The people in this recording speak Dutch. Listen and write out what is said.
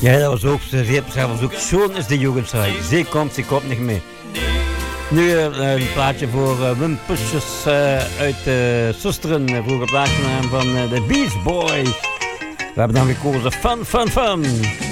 Ja, dat was ook, was ook Schoon is de Jugendzeit. Ze komt niet mee. Nu een plaatje voor Wim Pusjes uit Susteren. Vroeger plaatje van de Beach Boys. We hebben dan gekozen Fun.